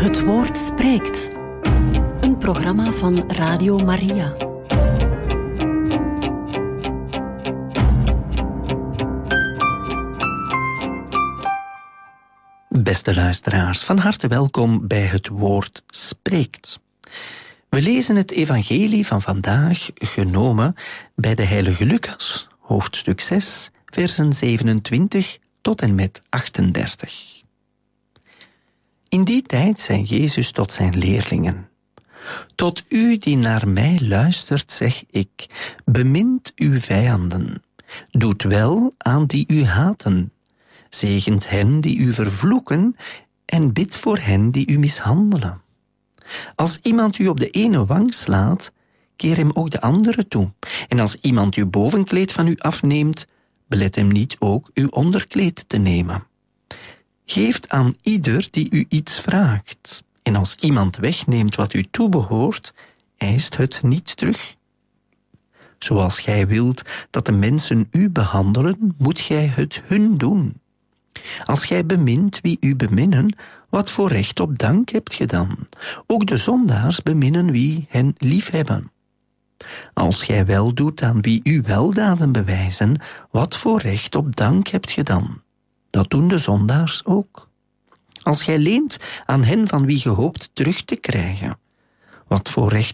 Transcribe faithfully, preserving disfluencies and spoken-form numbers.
Het Woord spreekt. Een programma van Radio Maria. Beste luisteraars, van harte welkom bij Het Woord spreekt. We lezen het evangelie van vandaag genomen bij de heilige Lucas, hoofdstuk zes, versen zevenentwintig tot en met achtendertig. In die tijd zei Jezus tot zijn leerlingen: Tot u die naar mij luistert, zeg ik, bemint uw vijanden, doet wel aan die u haten, zegent hen die u vervloeken en bidt voor hen die u mishandelen. Als iemand u op de ene wang slaat, keer hem ook de andere toe. En als iemand uw bovenkleed van u afneemt, belet hem niet ook uw onderkleed te nemen. Geeft aan ieder die u iets vraagt. En als iemand wegneemt wat u toebehoort, eist het niet terug. Zoals gij wilt dat de mensen u behandelen, moet gij het hun doen. Als gij bemint wie u beminnen, wat voor recht op dank hebt ge dan? Ook de zondaars beminnen wie hen liefhebben. Als gij wel doet aan wie u weldaden bewijzen, wat voor recht op dank hebt ge dan? Dat doen de zondaars ook. Als gij leent aan hen van wie ge hoopt terug te krijgen, wat voor recht